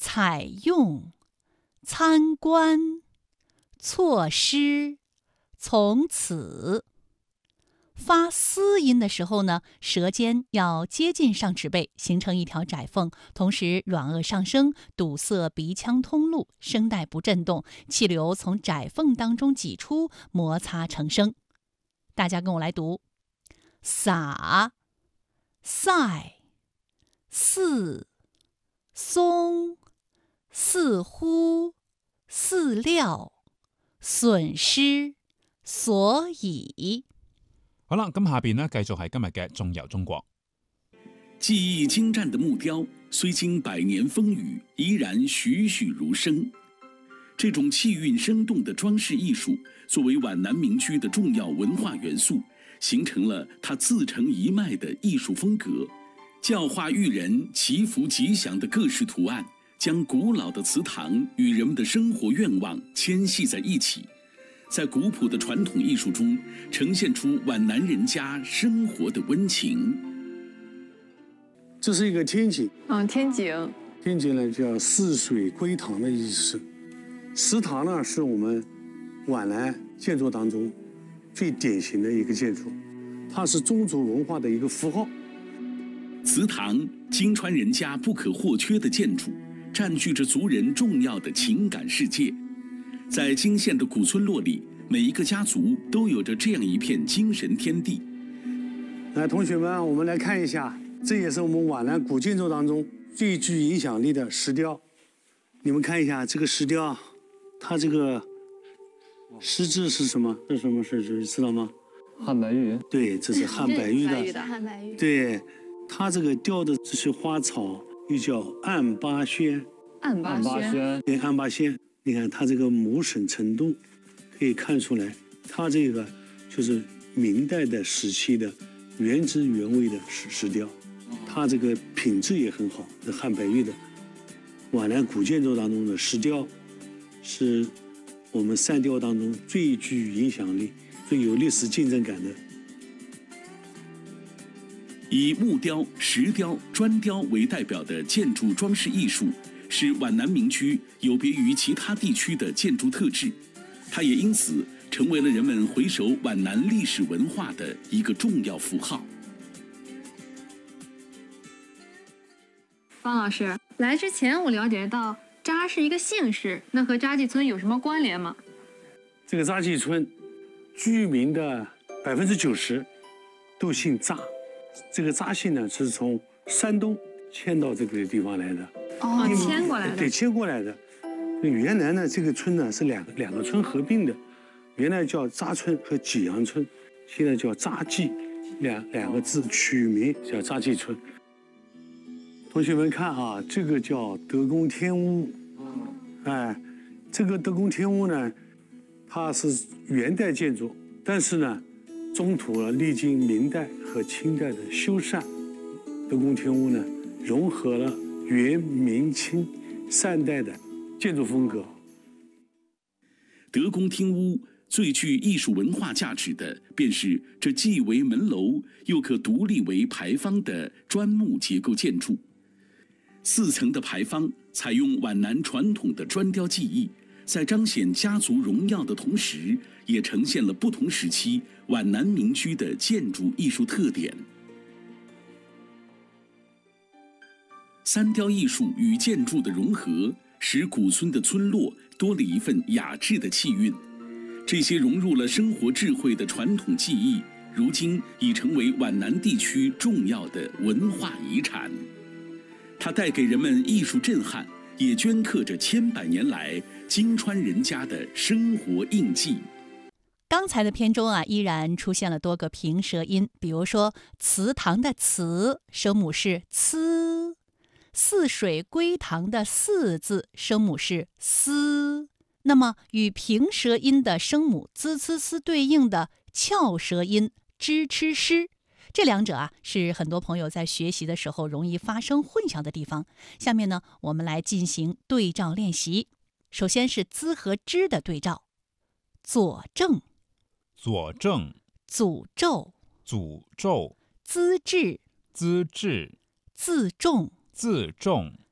采用、参观、措施、从此。发嘶音的时候呢，舌尖要接近上齿背，形成一条窄缝，同时软腭上升，堵塞鼻腔通路，声带不振动，气流从窄缝当中挤出，摩擦成声。大家跟我来读：撒、赛、似、松、似乎、饲料、损失、所以。 好啦，咁下邊呢，繼續係今日嘅仲遊中國。 技艺精湛的木雕，虽经百年风雨，依然栩栩如生。这种气韵生动的装饰艺术，作为皖南民居的重要文化元素，形成了它自成一脉的艺术风格。教化育人、祈福吉祥的各式图案，将古老的祠堂与人们的生活愿望牵系在一起。在古朴的传统艺术中，呈现出皖南人家生活的温情。 这是一个天井， 天井。 天井呢叫泗水归堂的意思。祠堂呢是我们皖南建筑当中最典型的一个建筑，它是宗族文化的一个符号。 祠堂，金川人家不可或缺的建筑，占据着族人重要的情感世界。在金县的古村落里，每一个家族都有着这样一片精神天地。 来，同学们，我们来看一下，这也是我们皖南古建筑当中最具影响力的石雕。你们看一下这个石雕，它这个石质是什么？是什么石质？知道吗？ 汉白玉。 对，这是汉白玉的。 汉白玉。 对，它这个雕的这些花草又叫暗八仙。 暗八仙。 对，暗八仙。你看它这个模省成洞，可以看出来，它这个就是明代的时期的原汁原味的石雕，它这个品质也很好，是汉白玉的。皖南古建筑当中的石雕，是我们三雕当中最具影响力、最有历史竞争感的。 以木雕、石雕、砖雕为代表的建筑装饰艺术，是皖南民居有别于其他地区的建筑特质，它也因此成为了人们回首皖南历史文化的一个重要符号。 方老师，来之前我了解到扎是一个姓氏，那和扎记村有什么关联吗？ 这个扎记村居民的90%都姓扎，这个扎姓呢是从山东迁到这个地方来的。 迁过来的。 对，迁过来的。原来呢，这个村呢是两个村合并的，原来叫扎村和济阳村，现在叫扎记，两个字取名叫扎记村。同学们看啊，这个叫德公天屋，哎，这个德公天屋呢，它是元代建筑，但是呢，中途历经明代和清代的修缮，德公天屋呢融合了元、明、清3代的建筑风格。 德公厅屋最具艺术文化价值的，便是这既为门楼，又可独立为牌坊的砖木结构建筑。4层的牌坊采用皖南传统的砖雕技艺，在彰显家族荣耀的同时，也呈现了不同时期皖南民居的建筑艺术特点。三雕艺术与建筑的融合，使古村的村落多了一份雅致的气韵。这些融入了生活智慧的传统技艺，如今已成为皖南地区重要的文化遗产。它带给人们艺术震撼，也镌刻着千百年来金川人家的生活印记。 刚才的篇中依然出现了多个平舌音，比如说祠堂的祠声母是呲，泗水归堂的泗字声母是嘶。那么与平舌音的声母滋呲呲对应的翘舌音支吃诗，这两者是很多朋友在学习的时候容易发生混淆的地方。下面呢，我们来进行对照练习。首先是滋和之的对照：佐证、 佐证、 诅咒、 诅咒、 资质、 资质、 自重、 自重、